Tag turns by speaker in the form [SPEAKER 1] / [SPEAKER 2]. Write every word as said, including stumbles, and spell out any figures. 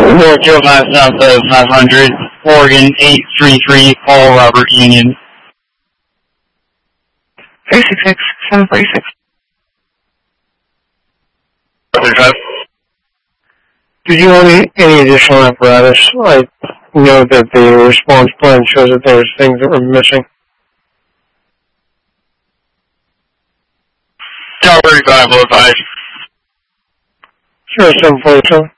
[SPEAKER 1] four Kilo five south of five hundred, Oregon eight three three, Paul Robert Union.
[SPEAKER 2] three six six, seven four six.
[SPEAKER 3] Did you want any, any additional apparatus? I know that the response plan shows that there was things that were missing.
[SPEAKER 1] Tower thirty-five, low five.
[SPEAKER 3] Sure, seven four seven.